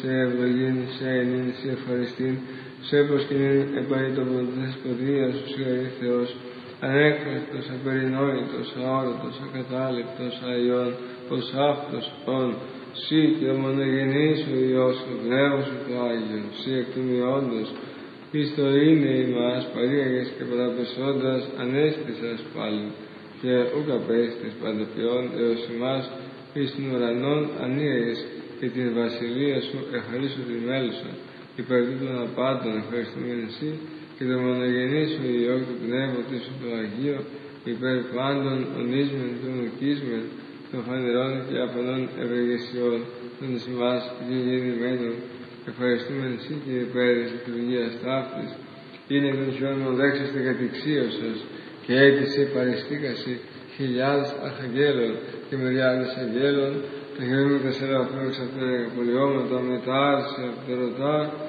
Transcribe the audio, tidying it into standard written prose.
σε ευλογήν, σε ενήν, σε ευχαριστήν, σε προσκυνήν επαριτοποντές ποδίας σου, σε Θεός, ανέκφραστος, απερινόητος, αόρατος, ακατάληπτος, αϊόν, ως αυτός, ον, σύ και ο μονογενής ο Υιός, ο Πνεύμος σου το Άγιον, σύ εκ του μειόντος, εις το είναι ημάς παρήγαγες και παραπεσόντας ανέστησας πάλιν, και ούκ απέστης παντοποιών έως ημάς εις την ουρανόν ανήγαγες και την βασιλεία σου εχαρίσου τη μέλουσα, υπέρ τούτων απάντων ευχαριστούμεν εσύ και το μονογενής σου Υιό του Πνεύματος σου το Αγίο, υπέρ πάντων ονείσμεν και ονοκίσμεν των φανερών και απανών ευεργεσιών των εις ημάς γεννημένων. Ευχαριστούμεν εσύ και υπέρ της λειτουργίας ταύτης, είναι των χιόνων δέξαστε κατηξίωσας και αίτηση παριστήκαση χιλιάδες αρχαγγέλων και μεριάδες αγγέλων, τα χειρουργικά σεραφείου εξ αυτών πολιώματα μετά σε αυτερωτά